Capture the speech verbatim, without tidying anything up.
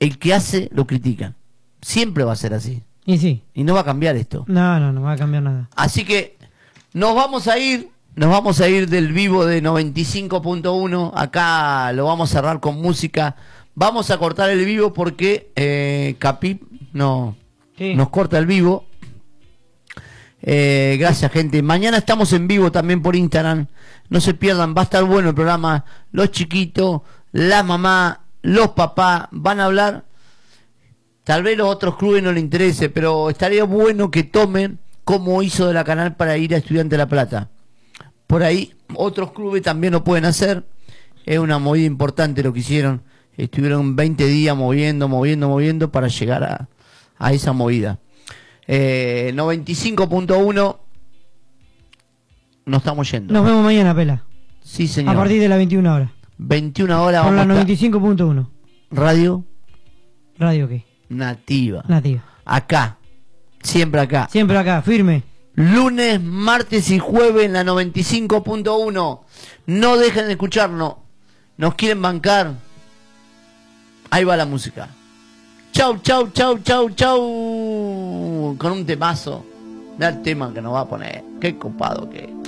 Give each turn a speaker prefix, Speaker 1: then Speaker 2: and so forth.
Speaker 1: el que hace lo critican. Siempre va a ser así.
Speaker 2: Y sí.
Speaker 1: Y no va a cambiar esto.
Speaker 2: No, no, no va a cambiar nada.
Speaker 1: Así que nos vamos a ir, nos vamos a ir del vivo de noventa y cinco punto uno. Acá lo vamos a cerrar con música. Vamos a cortar el vivo porque eh, Capi no,
Speaker 2: Sí.
Speaker 1: nos corta el vivo. Eh, gracias, gente. Mañana estamos en vivo también por Instagram. No se pierdan, va a estar bueno el programa. Los chiquitos, la mamá, los papás van a hablar. Tal vez los otros clubes no les interese, pero estaría bueno que tomen como hizo de la Canal para ir a Estudiantes de La Plata. Por ahí otros clubes también lo pueden hacer. Es una movida importante lo que hicieron. Estuvieron veinte días moviendo, moviendo, moviendo para llegar a, a esa movida. Eh, noventa y cinco punto uno. Nos estamos yendo.
Speaker 2: Nos vemos mañana, Pela.
Speaker 1: Sí, señor.
Speaker 2: A partir de las veintiuna horas.
Speaker 1: veintiuna horas.
Speaker 2: Por
Speaker 1: vamos
Speaker 2: la
Speaker 1: a estar-
Speaker 2: noventa y cinco punto uno.
Speaker 1: Radio
Speaker 2: ¿Radio qué?
Speaker 1: Nativa.
Speaker 2: Nativa.
Speaker 1: Acá. Siempre acá.
Speaker 2: Siempre acá, firme.
Speaker 1: Lunes, martes y jueves en la noventa y cinco punto uno. No dejen de escucharnos. Nos quieren bancar. Ahí va la música. Chau, chau, chau, chau, chau. Con un temazo. Da el tema que nos va a poner. Qué copado que es.